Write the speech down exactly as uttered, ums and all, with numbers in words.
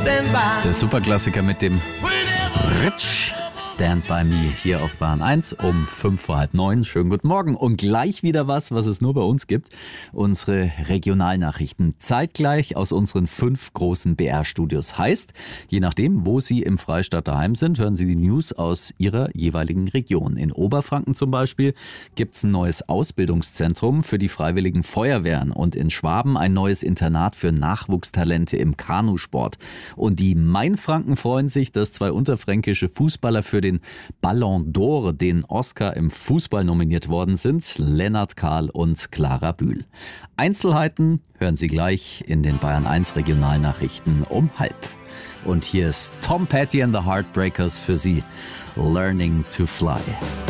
Der Superklassiker mit dem Ritsch. Stand by Me hier auf Bahn eins um fünf vor halb neun. Schönen guten Morgen und gleich wieder was, was es nur bei uns gibt. Unsere Regionalnachrichten zeitgleich aus unseren fünf großen B R-Studios. Heißt, je nachdem, wo Sie im Freistaat daheim sind, hören Sie die News aus Ihrer jeweiligen Region. In Oberfranken zum Beispiel gibt es ein neues Ausbildungszentrum für die Freiwilligen Feuerwehren und in Schwaben ein neues Internat für Nachwuchstalente im Kanusport. Und die Mainfranken freuen sich, dass zwei unterfränkische Fußballer für den Ballon d'Or, den Oscar im Fußball nominiert worden sind, Lennart Kahl und Clara Bühl. Einzelheiten hören Sie gleich in den Bayern eins Regionalnachrichten um halb. Und hier ist Tom Petty and the Heartbreakers für Sie, Learning to Fly.